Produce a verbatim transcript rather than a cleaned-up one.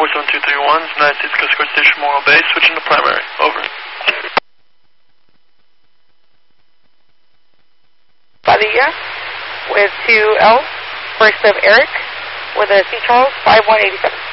four seven two three one, United States Coast Guard Station Morro Bay, switching to primary. Over. Padilla with two L, first of Eric with a C Charles five one eight seven.